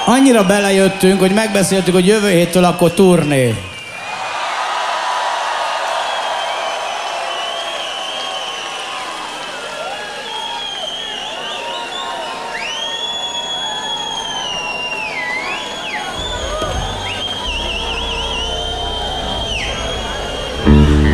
Annyira belejöttünk, hogy megbeszéltük, hogy jövő héttől akkor turné.